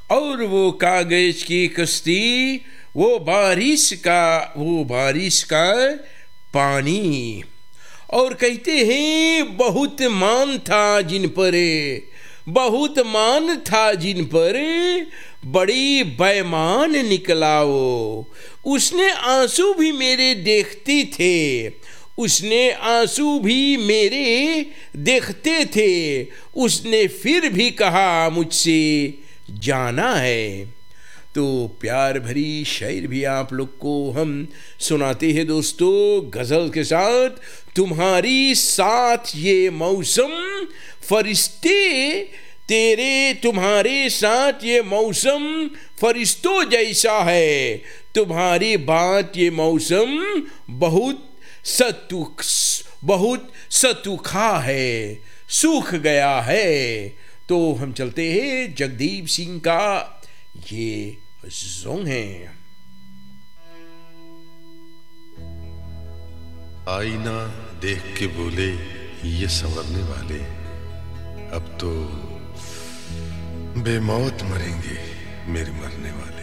और वो कागज की कश्ती, वो बारिश का पानी। और कहते हैं बहुत मान था जिन पर, बहुत मान था जिन पर, बड़ी बेईमान निकला वो। उसने आंसू भी मेरे देखते थे, उसने आंसू भी मेरे देखते थे। उसने फिर भी कहा मुझसे जाना है। तो प्यार भरी शायरी भी आप लोग को हम सुनाते हैं दोस्तों, गज़ल के साथ। तुम्हारी साथ ये मौसम फरिश्ते तेरे, तुम्हारे साथ ये मौसम फरिश्तों जैसा है। तुम्हारी बात ये मौसम बहुत सतुखा है, सूख गया है। तो हम चलते हैं जगदीप सिंह का ये सॉन्ग है। आईना देख के बोले ये संवरने वाले, अब तो बेमौत मरेंगे मेरे मरने वाले।